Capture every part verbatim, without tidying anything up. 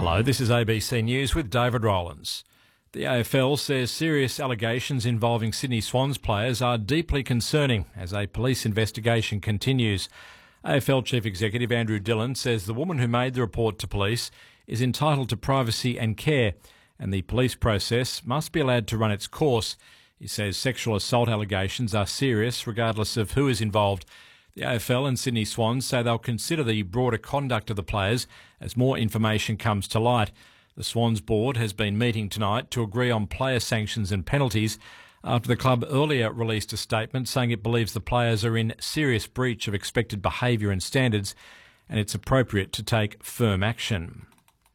Hello, this is A B C News with David Rowlands. The A F L says serious allegations involving Sydney Swans players are deeply concerning as a police investigation continues. A F L Chief Executive Andrew Dillon says the woman who made the report to police is entitled to privacy and care, and the police process must be allowed to run its course. He says sexual assault allegations are serious regardless of who is involved. The A F L and Sydney Swans say they'll consider the broader conduct of the players as more information comes to light. The Swans board has been meeting tonight to agree on player sanctions and penalties after the club earlier released a statement saying it believes the players are in serious breach of expected behaviour and standards and it's appropriate to take firm action.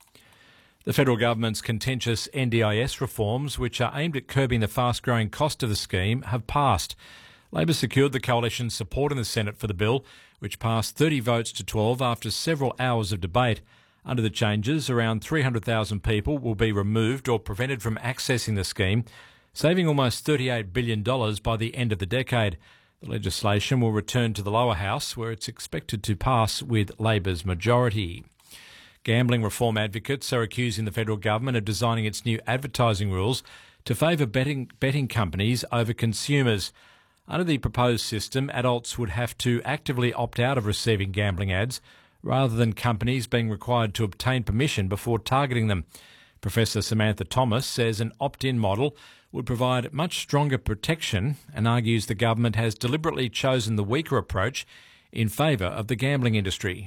The federal government's contentious N D I S reforms, which are aimed at curbing the fast-growing cost of the scheme, have passed. Labor secured the coalition's support in the Senate for the bill, which passed thirty votes to twelve after several hours of debate. Under the changes, around three hundred thousand people will be removed or prevented from accessing the scheme, saving almost thirty-eight billion dollars by the end of the decade. The legislation will return to the lower house, where it's expected to pass with Labor's majority. Gambling reform advocates are accusing the federal government of designing its new advertising rules to favour betting, betting companies over consumers. Under the proposed system, adults would have to actively opt out of receiving gambling ads rather than companies being required to obtain permission before targeting them. Professor Samantha Thomas says an opt-in model would provide much stronger protection and argues the government has deliberately chosen the weaker approach in favour of the gambling industry.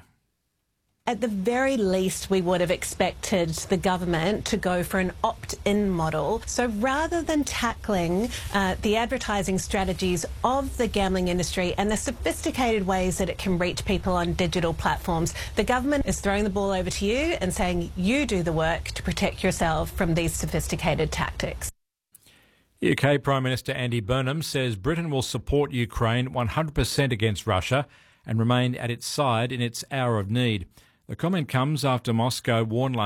At the very least, we would have expected the government to go for an opt-in model. So rather than tackling uh, the advertising strategies of the gambling industry and the sophisticated ways that it can reach people on digital platforms, the government is throwing the ball over to you and saying you do the work to protect yourself from these sophisticated tactics. U K Prime Minister Andy Burnham says Britain will support Ukraine one hundred percent against Russia and remain at its side in its hour of need. The comment comes after Moscow warned